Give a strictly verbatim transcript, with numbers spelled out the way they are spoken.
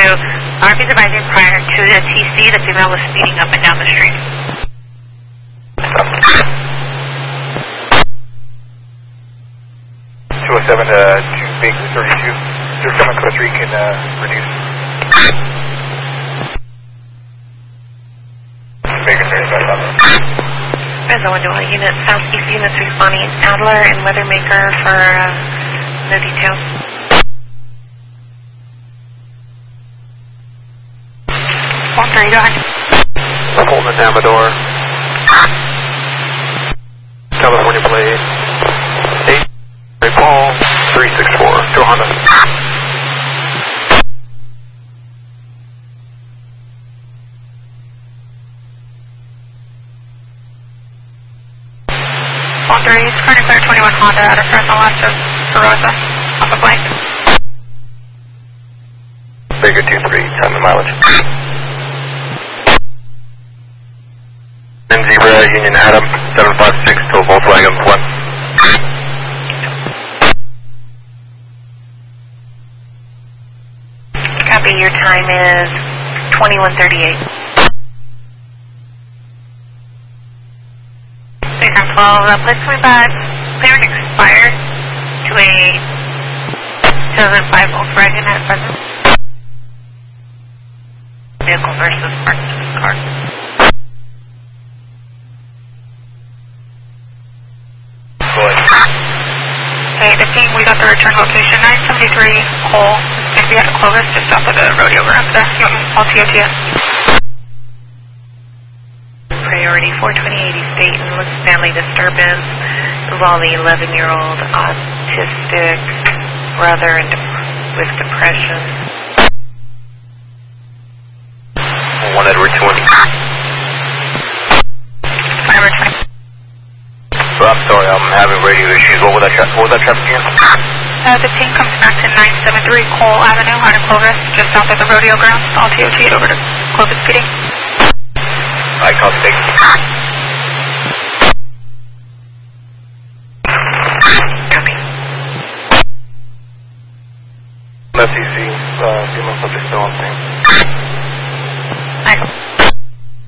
R P's advising prior to the T C, the female was speeding up and down the street. two oh seven to two big thirty-two. They're coming close where you can uh, reduce. Bigger thirty-five. There's a window unit, southeast units responding Adler and Weathermaker for uh, no details. One three, go ahead. Fulton and Amador. California plate. eight. Ray Paul. three six four. Go Honda. One three, current clear twenty-one Honda out of Fresno west of Barossa, off of blank. Very good, two three, time and mileage. N Zebra, Union Adam, seven five six to Volkswagen one. Copy, your time is twenty-one thirty-eight. Baker twelve, uh, please coming back. Clearance expired to a two thousand five Volkswagen at present. Vehicle versus parked car. Okay, the team, we got the return location, nine seventy-three Cole, going to be at Clovis, just off of the rodeo ground, the all T O T S. Priority four twenty eighty State and with family disturbance involving the eleven-year-old autistic brother and dep with depression. one Edward twenty. I'm returning. So I'm sorry, I'm having radio issues. What was that, tra what was that traffic again? Uh, the team comes back to nine seventy-three Cole Avenue, out of Clovis, just south of the rodeo grounds. All T O T over to Clovis P D. I copy, thank you. Copy. Let's see, uh, female subject still on scene.